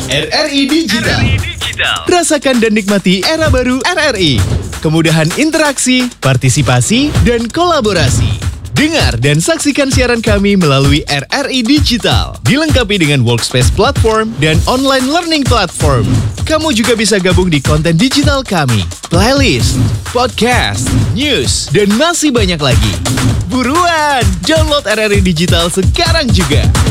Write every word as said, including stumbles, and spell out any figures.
R R I Digital. R R I Digital. Rasakan dan nikmati era baru R R I. Kemudahan interaksi, partisipasi, dan kolaborasi. Dengar dan saksikan siaran kami melalui R R I Digital. Dilengkapi dengan workspace platform dan online learning platform. Kamu juga bisa gabung di konten digital kami, playlist, podcast, news, dan masih banyak lagi. Buruan, download R R I Digital sekarang juga.